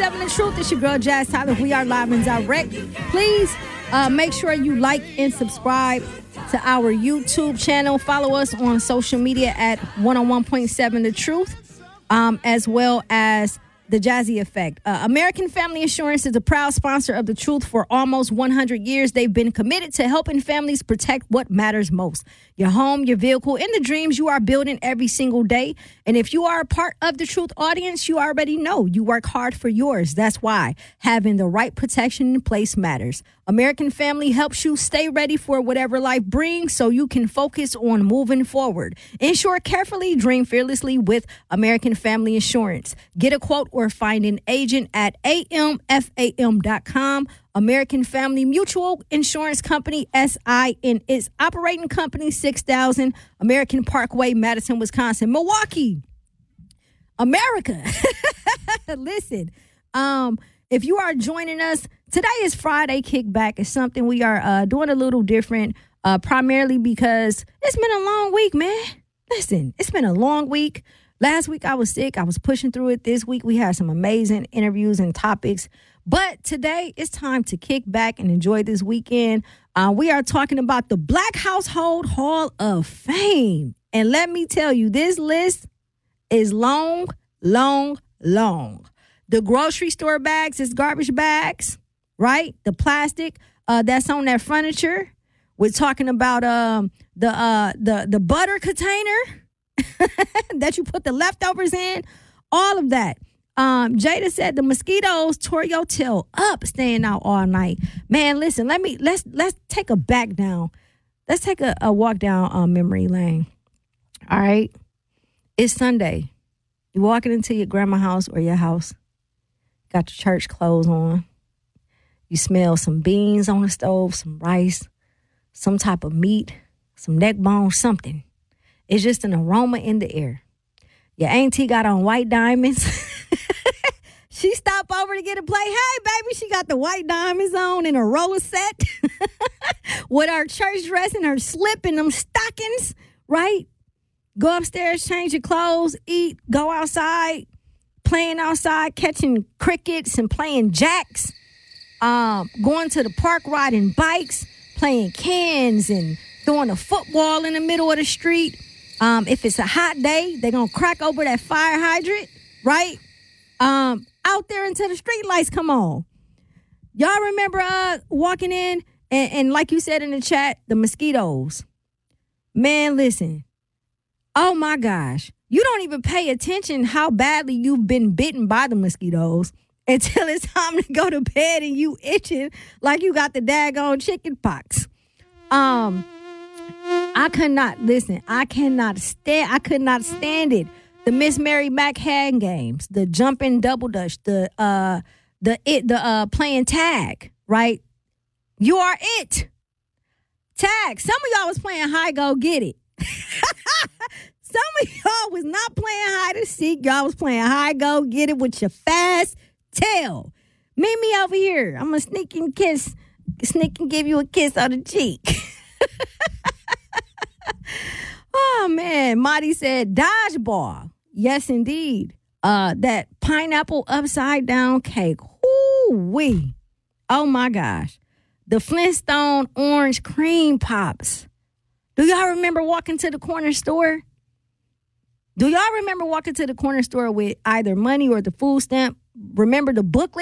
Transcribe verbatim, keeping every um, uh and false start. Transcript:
seven The Truth. It's your girl, Jazz Tyler. We are live and direct. Please uh, make sure you like and subscribe to our YouTube channel. Follow us on social media at one oh one point seven The Truth, um, as well as The Jazzy Effect. Uh, American Family Insurance is a proud sponsor of The Truth. For almost one hundred years, they've been committed to helping families protect what matters most. Your home, your vehicle, and the dreams you are building every single day. And if you are a part of The Truth audience, you already know you work hard for yours. That's why having the right protection in place matters. American Family helps you stay ready for whatever life brings so you can focus on moving forward. Insure carefully, dream fearlessly with American Family Insurance. Get a quote or find an agent at A M F A M dot com. American Family Mutual Insurance Company, S I N. Its operating company, six thousand American Parkway, Madison, Wisconsin. Milwaukee, America. Listen, um, if you are joining us, today is Friday Kickback. It's something we are uh, doing a little different, uh, primarily because it's been a long week, man. Listen, it's been a long week. Last week I was sick. I was pushing through it. This week we had some amazing interviews and topics. But today it's time to kick back and enjoy this weekend. Uh, we are talking about the Black Household Hall of Fame. And let me tell you, this list is long, long, long. The grocery store bags is garbage bags, right? The plastic uh, that's on that furniture. We're talking about um, the uh, the the butter container that you put the leftovers in. All of that. Um, Jada said the mosquitoes tore your tail up staying out all night. Man, listen, let me let's let's take a back down. Let's take a, a walk down uh, memory lane. All right. It's Sunday. You're walking into your grandma's house or your house. Got your church clothes on. You smell some beans on the stove, some rice, some type of meat, some neck bone, something. It's just an aroma in the air. Your auntie got on white diamonds. She stopped over to get a plate. Hey, baby, she got the white diamonds on in a roller set with her church dress and her slip and them stockings, right? Go upstairs, change your clothes, eat, go outside, playing outside, catching crickets and playing jacks, um, going to the park, riding bikes, playing cans and throwing a football in the middle of the street. Um, if it's a hot day, they're going to crack over that fire hydrant, right? Um, out there until the street lights come on. Y'all remember uh, walking in and, and like you said in the chat, the mosquitoes. Man, listen. Oh, my gosh. You don't even pay attention how badly you've been bitten by the mosquitoes until it's time to go to bed and you itching like you got the daggone chicken pox. Um, I could not, listen, I cannot stand, I could not stand it. The Miss Mary Mack hand games, the jumping double dutch, the, uh, the, it, the, uh, playing tag, right? You are it. Tag. Some of y'all was playing high go get it. Some of y'all was not playing hide and seek. Y'all was playing high go get it with your fast tail. Meet me over here. I'm going to sneak and kiss, sneak and give you a kiss on the cheek. Oh, man. Marty said dodgeball. Yes, indeed. Uh, that pineapple upside down cake. Ooh-wee. Oh, my gosh. The Flintstone orange cream pops. Do y'all remember walking to the corner store? Do y'all remember walking to the corner store with either money or the food stamp? Remember the booklet?